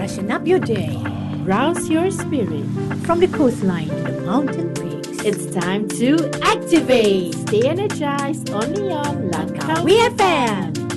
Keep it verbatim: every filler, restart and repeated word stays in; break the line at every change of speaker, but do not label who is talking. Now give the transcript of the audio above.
Freshen up your day.
Rouse your spirit.
From the coastline to the mountain peaks.
It's time to activate. Stay energized only on Langkawi
F M.